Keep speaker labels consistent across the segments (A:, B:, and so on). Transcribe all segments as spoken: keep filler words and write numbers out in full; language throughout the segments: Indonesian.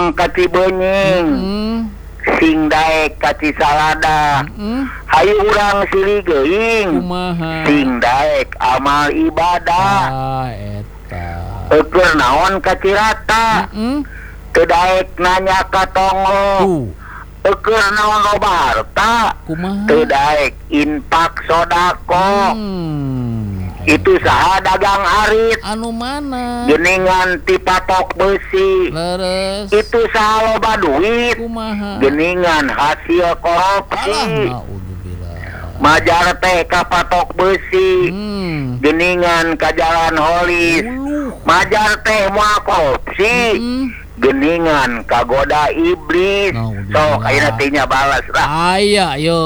A: Mang kaci benying,
B: hmm.
A: sing daek kaci salada,
B: hmm.
A: hayu urang silih geuing,
B: Kumaha
A: sing daek amal ibadah,
B: ah eta
A: eukeun naon kaci rata,
B: hmm.
A: teu daek nanya ka tongo,
B: tuh
A: eukeun naon loba harta,
B: kumaha
A: teu daek infak sodako.
B: hmm.
A: Itu saha dagang arit,
B: anu mana
A: geningan ti patok besi.
B: leres
A: Itu saha loba duit,
B: kumaha
A: geningan hasil
B: alah
A: korupsi.
B: naudzubillah
A: Majar teh ka patok besi,
B: hmm.
A: geningan ka jalan holis.
B: Uluh.
A: Majar teh moal korupsi,
B: Hmm.
A: geningan ka goda iblis.
B: Naudzubillah.
A: Sok ayeuna teh nya balas lah.
B: Aya yo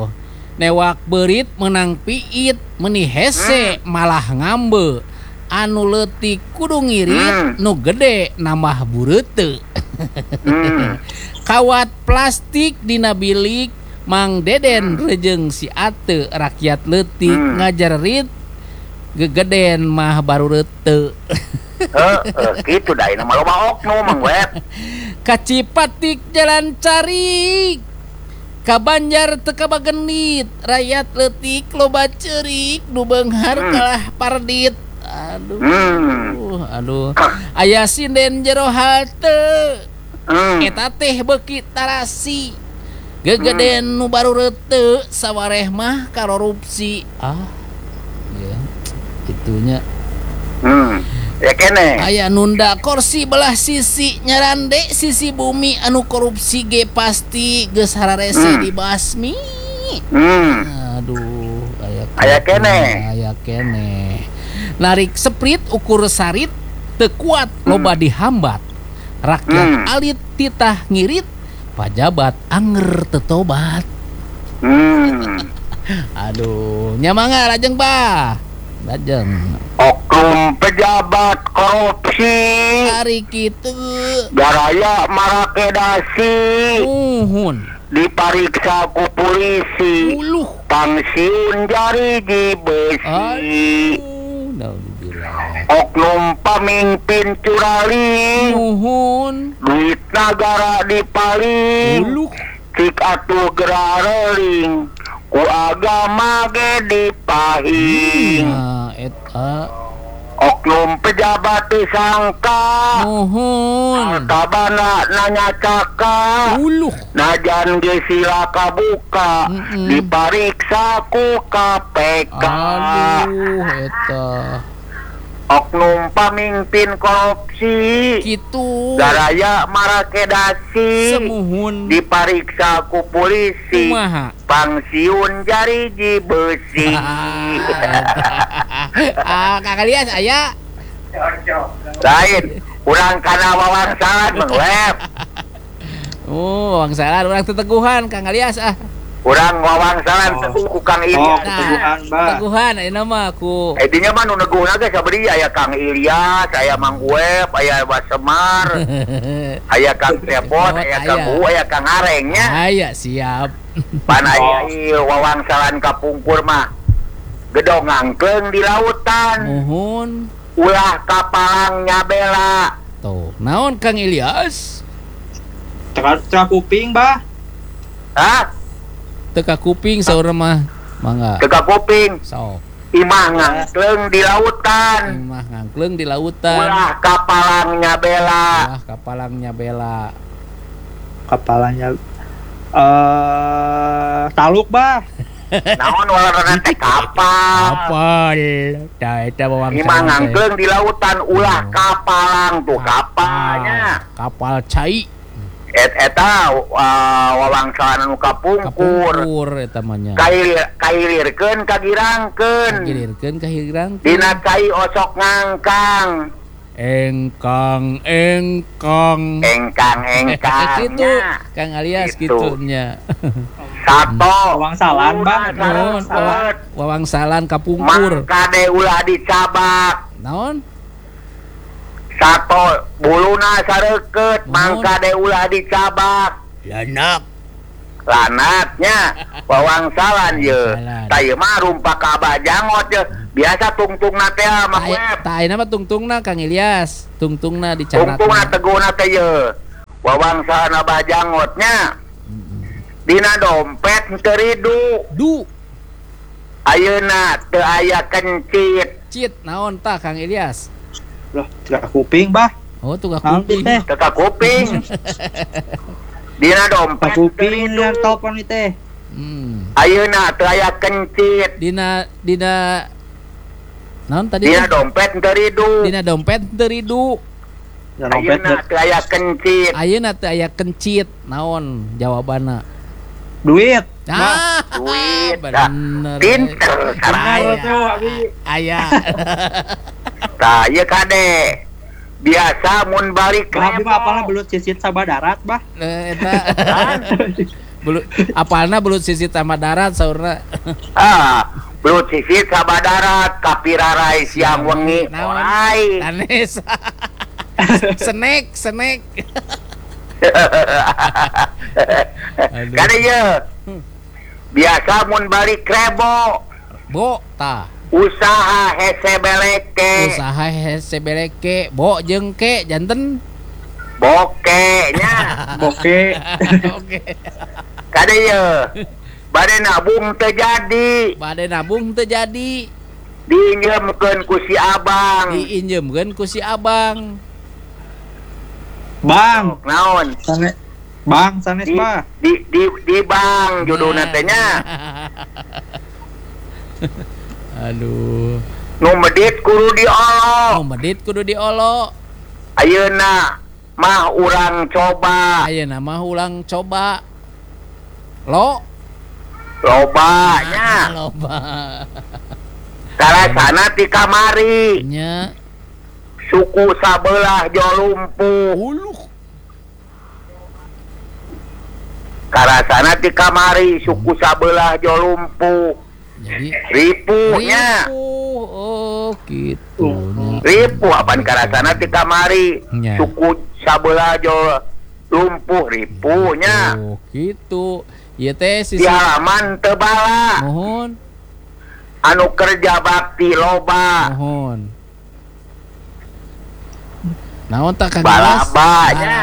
B: newak beurit menang piit meuni hese malah ngambe anu leutik kudu ngirit
A: Hmm.
B: nu gede nambah bureuteu
A: Hmm.
B: kawat plastik dina bilik Mang Deden rejeng si Ate rakyat leutik
A: Hmm.
B: ngajar rit gegeden mah baru reuteu
A: Heeh, kitu da ieu mah loba oknum Mang Web.
B: Kacipatik jalan cari ka Banjar teu kabagenit rakyat leutik loba ceurik nu beunghar
A: Hmm.
B: kalah pardit aduh
A: Hmm.
B: aduh aya sinden jero halte
A: Hmm.
B: eta teh beuki tarasi gegeden nu baru reuteu sawareh mah korupsi ah ya itunya
A: Hmm. Ya kene.
B: aya nunda kursi belah sisi nyarande sisi bumi anu korupsi ge pasti geus hararese
A: Hmm.
B: dibasmi.
A: Hmm.
B: Aduh, aya
A: Aya kene.
B: aya kene. Narik seprit ukur sarit teu kuat loba dihambat. Rakyat
A: Hmm.
B: alit titah ngirit, pajabat anger tetobat.
A: Hmm.
B: Aduh, nyamanga lajeng bah. Lajeng.
A: Oknum pejabat korupsi
B: Hari kitu
A: garaya marakedasi
B: Uhun
A: dipariksa ku polisi
B: uluh
A: pangsiun jari di besi.
B: aduh naudzubillah
A: Oknum pamimpin curali
B: Uhun
A: duit negara dipaling
B: uluh
A: cik atuh gerareling ku agama ge dipahing.
B: nah eta
A: Oknum pejabat disangka
B: Uhun
A: hartabana nanya caka
B: uluh
A: najan ge sila kabuka
B: Mm-mm.
A: dipariksa ku K P K.
B: aduh eta
A: Oknum pamimpin korupsi
B: kitu
A: garaya marakedasi
B: semuhun
A: dipariksa ku polisi
B: kumaha
A: pangsiun jari di besi.
B: ah kakak lias aya
A: Lain urang kana wawangsaan Mang Web.
B: oh wangsalan urang teteguhan Kang Alias ah
A: Urang wawangsaan
C: Oh.
A: ku Kang
C: Oh,
A: Ilyas.
C: keteguhan, Mbak.
B: teguhan ayeuna mah ku
A: Eh dinya mah nu neguhna ge sabari aya Kang Ilyas, aya Mang Web, aya Bas Semar, aya Kang Tepot, aya Kang U, aya Kang Arengnya.
B: aya siap
A: Pan aya ieu wawangsaan kapungkur mah gedong ngangkeung di lautan,
B: muhun
A: ulah kapalang nyabela.
B: tuh naon Kang Ilyas
C: Cekak cekak kuping, Bah.
A: Hah?
B: teka kuping saur mah mangga
A: Teka kuping,
B: sok
A: imah ngangkeung di lautan,
B: imah ngangkleung di lautan
A: ulah kapalang nyabela.
B: ulah kapalangnya bela
C: Kepalanya eh taluk, Bah.
A: Naon walarana teh kapal.
B: kapal da eta bawang
A: Imah ngangkeung di lautan ulah kapalang tuh kapalnya.
B: kapal cai
A: Et eta uh, wawangsaan anu kapungkur.
B: kapungkur eta mah nya
A: Kailir kailirkeun kagirangkeun.
B: ngilirkeun ka hirang
A: Dina cai osok ngangkang.
B: engkang engkang
A: Engkang engkang.
B: gitu Kang Alias
A: Gitu.
B: gitunya
A: Sato.
C: Wawangsalan, Bang.
B: naon
A: Saret.
B: wawangsalan kapungkur
A: Mangkade ulah dicabak.
B: naon
A: Sato buluna sareukeut
B: Naon?
A: mangkade ulah dicabak.
B: lanak
A: Lanatnya wawangsalan ye.
B: Wawangsalan.
A: Ta ieu mah rumpak ka bajangot ye. Biasa tungtungna teh mah Web.
B: ta ayeuna mah tungtungna Kang Ilyas tungtungna dicaratna
A: Tungtungna teguna teh ye. wawangsana bajangotnya dina dompet teu ridu
B: Du
A: ayeuna teu aya kencit
B: cit naon tah Kang Ilyas?
C: Loh, cekak kuping bah.
B: Oh tukang
C: Naon
B: kuping.
C: teh?
A: teka kuping dina dompet
C: Cekak
A: teu
C: kuping
A: ridu
C: yang telepon itu teh.
B: Hmm.
A: ayeuna teu aya kencit
B: Dina dina naon tadi?
A: dina dompet teu ridu
B: Dina dompet teu ridu.
C: Ya dompet
A: ayeuna teu aya kencit
B: Ayeuna teu aya kencit. Naon jawabanna?
C: duit.
B: Ah,
A: duit
B: bener.
A: pinter
C: Bener
A: saraya
C: tuh, Abi.
B: Aya.
A: tah ieu kade biasa mun balik
C: Bah, Abi
A: rebo.
C: mah apalah belut sisit sabah darat bah.
B: Eh, eta bulu apalna belut sisi tambah darat saurna.
A: ah belut sisit sabadarat kapirarai siang wengi
B: Naon?
A: orai
B: Tanes. Snack, snack. Aduh.
A: kan ieu biasa mun balik rebo
B: Bo tah.
A: usaha hese beleke
B: Usaha hese beleke, bo jeung ke janten.
A: bokenya
C: Oke.
B: Oke.
A: kan ieu bade nabung teu jadi
B: Bade nabung teu jadi.
A: diinjemkeun ku si abang
B: Diinjemkeun ku si abang.
C: Bang,
A: naon
C: sanes. Bang, sanes
A: di
C: bah.
A: di di, di bang judulna teh nya
B: Aduh.
A: nu medit kudu diolo
B: Oh, medit kudu diolo.
A: ayeuna mah urang coba
B: Ayeuna mah ulang coba. Lo
A: lobanya
B: loba.
A: karasana ti kamari
B: Nya
A: suku sabelah jolumpuh
B: uluh.
A: karasana ti kamari suku sabelah jolumpuh
B: Jadi
A: ripunya
B: ripuh. Oh, gitu.
A: ripuh apaan karasana ti kamari
B: Nya.
A: suku sabelah jolumpuh ripuhnya
B: Oh, gitu. Ieu teh
A: di
B: sisi
A: halaman teu bala
B: mohon,
A: anu kerja bakti loba
B: mohon. Naon tak Kang
A: bala
B: Ilyas?
A: banya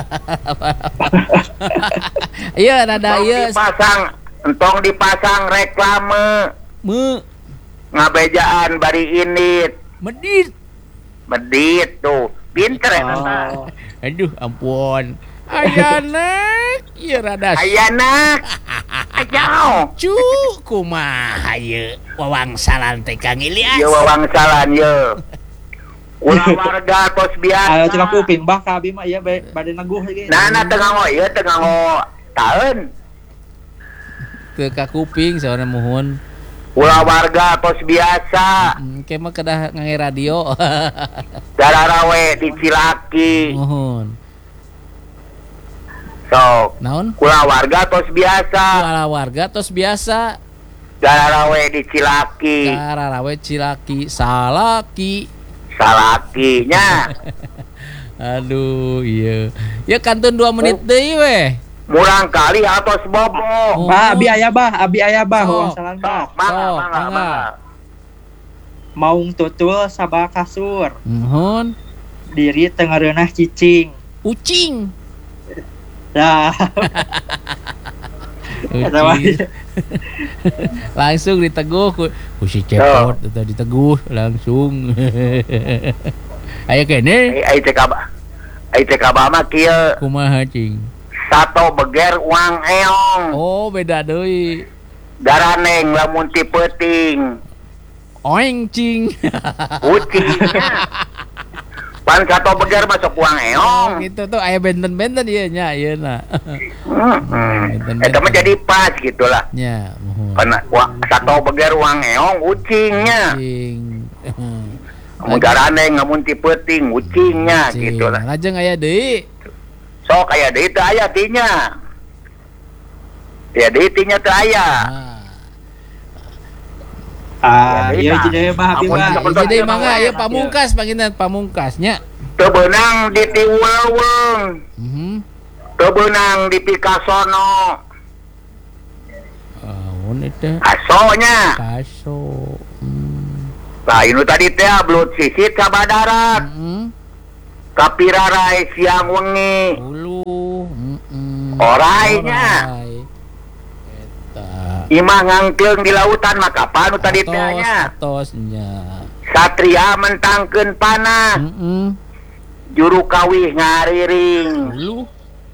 B: Iya, rada
A: entong
B: ieu
A: dipasang entong dipasang reklame
B: me
A: ngabejaan bari init
B: medit.
A: medit tuh pinter ya nata
C: Oh.
B: Aduh, ampun. Ayana, ieu rada
A: ayana ajau
B: cu kumaha ieu wawangsalan teh Kang Ilyas.
A: ye wawangsalan ye ulah warga tos biasa
C: Ayo cekak kuping bah ka Abi mah ieu be- bade naguh lagi.
A: nana tengah ngo ieu tengah ngo taeun
B: Teu ka kuping saurna mohon.
A: ulah warga tos biasa
B: Hmm, ke mah kedah ngange radio.
A: dararawe di Cilaki
B: Mohon.
A: sok
B: Naon?
A: ulah warga tos biasa
B: Wala warga tos biasa.
A: dararawe di Cilaki
B: Kararawe Cilaki salaki.
A: salakinya
B: Aduh, iya. Ya kantun dua menit deui weh.
A: murang kali atos bobo
B: Oh.
C: Bah, Abi aya bah, Abi aya bah,
B: Sok.
C: wawangsalan bah.
A: sok mangga
B: Sok,
A: mangga
B: mangga.
A: mangga
C: Maung tutul sabah kasur.
B: Mohon.
C: Diri tengareunah cicing.
B: Ucing.
C: Dah. Eta mah.
B: Ucing. Langsung diteguh ku, ku si cepot atau diteguh langsung. Ayo kene
A: ai teh kaba ai teh kaba mah kieu
B: kumaha cing.
A: sato beger uang eong
B: Oh, beda deui.
A: daraneng lamun ti peuting
B: Oeng cing.
A: ucingnya pan sato beger masuk uang
B: Oh,
A: eong
B: gitu tuh aya benten-benten ieu nya ieu na.
A: hmm. Eta mah jadi pas gitulah
B: Nya, mohon.
A: pan wa- sato beger uang eong ucingnya
B: Cing.
A: mun daraneng lamun ti peuting ucingnya
B: Cing.
A: gitulah
B: Lajeng aya deui.
A: sok aya deui teu aya tinya ya deui tinya teu aya
C: Ah,
A: Ya,
C: ieu
A: beda.
C: jadi bah Abi
A: Ampun,
C: mah.
A: ampun.
B: Nah, jadi
A: Betul,
B: mangga
A: betul.
B: ieu pamungkas panggilna pamungkasnya.
A: teu beunang di tiweuweung
B: Mhm.
A: teu beunang di pikasono
B: Aun eta
A: asonya
B: kaso. Hmm.
A: nah ini tadi teh belut sisit sabadarat
B: Mhm.
A: kapirarai siang wengi
B: Ulu.
A: Orainya.
B: Orai. Eta.
A: Imah ngangkeung di lautan maka panu tadi
B: Atos,
A: tehnya.
B: atosnya.
A: Satria mentangkeun panah.
B: Heeh.
A: Juru kawih ngariring.
B: Lu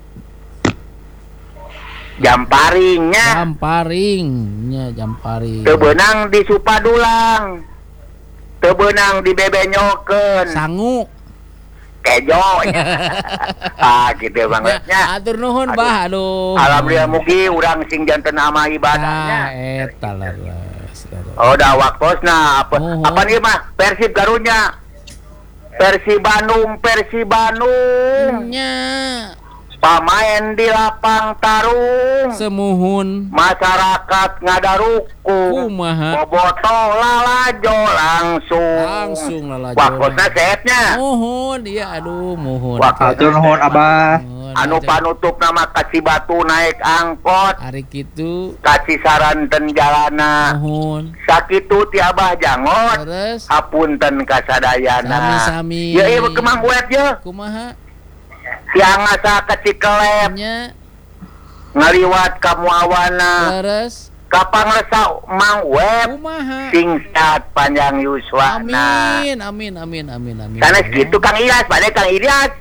A: Jamparingnya.
B: jamparingnya jamparing.
A: Teu beunang di supadulang. Teu beunang di bebenyokeun.
B: Sangu.
A: Kejo. Ah gitu bangetnya.
B: Ya, atur nuhun bah aduh.
A: Alhamdulillah mugi urang sing janten ama
B: Nah,
A: ibadahnya.
B: eta laras.
A: Oh dah waktosna apa
B: Oh.
A: apa nih mah Persib Garunya. Persib Bandung, Persib Bandung.
B: Nya
A: Pamain di lapang tarung.
B: semuhun
A: Masyarakat ngadaruku.
B: kumaha
A: Boboto lalajo langsung.
B: langsung lalajo.
A: Waktosna sehatnya.
B: Muhun iya aduh muhun.
C: Atur nuhun Abah.
B: Muhun,
A: Anu
B: aja.
A: panutup nama kasih batu naik angkot.
B: Ari kitu
A: Kasih saranten jalana.
B: muhun.
A: Sakitu ti Abah jangot.
B: Terus
A: Hapunten kasadayana.
B: sami-sami.
A: Ya ieu kemang web ya.
B: Kumaha
A: Siang asa ke Cikelep
B: nya
A: ngaliwat ka Muawana.
B: terus
A: Kapang resa mang web
B: kumaha.
A: sing sehat panjang yuswana.
B: Amin amin amin amin amin.
A: Sanes gitu Kang Ilyas, pada Kang Ilyas.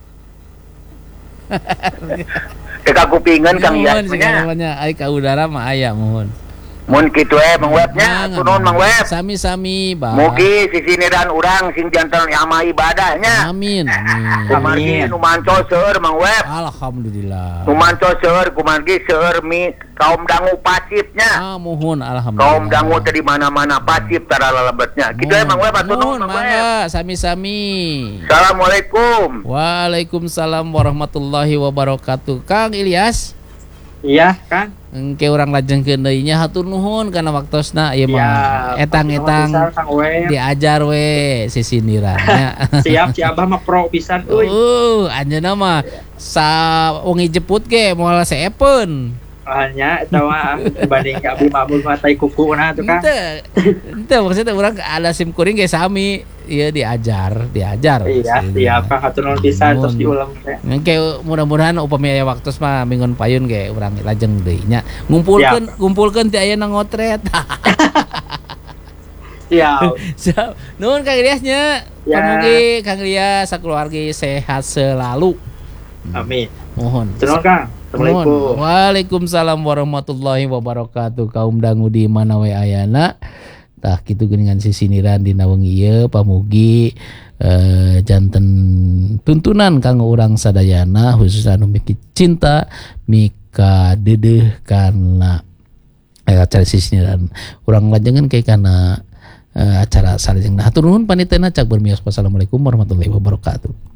A: Teka kupingan Kang Ilyas
B: Muhun
A: punya.
B: segalanya ai ka udara mah aya muhun.
A: Mun kitu eh mang webnya, tunon mang web.
B: Sami-sami bah.
A: Mugi sisiniran urang sing janten ama ibadahnya.
B: Amin amin.
A: Kumargi
C: Amin.
A: nu manco seueur mang web.
B: Alhamdulillah.
A: Nu manco seueur kumargi seueur mi kaum dangu pasifnya.
B: Ah muhun alhamdulillah.
A: Kaum dangu teh di mana-mana pasif tara lalebetnya. Kitu eh mang web atuh
B: Muhun
A: mang web.
B: mangga sami-sami.
A: Assalamualaikum.
B: Waalaikumsalam warahmatullahi wabarakatuh. Kang Ilyas,
C: Iya, Kang.
B: engke urang lajengkeun deui nya hatur nuhun kana waktosna ieu
C: Iya.
B: mah etang-etang
C: Pisan, Kang Web.
B: diajar we sisindirannya.
C: Siap si Abah mah pro pisan euy.
B: Uh, anjeunna mah sa wengi jeput ge moal seepeun.
C: Hanya eta mah dibanding ka Abdi Mabul mah tai kuku na tuh Kang.
B: Ente, ente maksudnya urang ada sim kuring ge sami, ieu diajar, diajar.
C: Iya, siap Kang hatur nuhun pisan terus diulang teh.
B: Engke mudah-mudahan upami aya waktos mah minggon payun ge urang lajeng deui nya. Ngumpulkeun ngumpulkeun ti ayeuna ngotret.
C: Siap.
B: Siap. Nuhun Kang Ilyas nya.
C: Ya.
B: Pamugi Kang Ilyas sakeluargi sehat selalu.
C: Amin.
B: Mohon.
C: Hatur nuhun Kang. Assalamualaikum.
B: Mohon. Waalaikumsalam warahmatullahi wabarakatuh. Kaum dangu di mana we ayana. Tah kitu geuningan sisiniran dina wengi ieu pamugi eh, janten tuntunan kanggo urang sadayana khususna anu miki cinta mika deudeuh karena eh, acara sisiniran urang lajengan ke kana eh, acara salajengna. Hatur nuhun panitena cak bermios. Wassalamualaikum warahmatullahi wabarakatuh.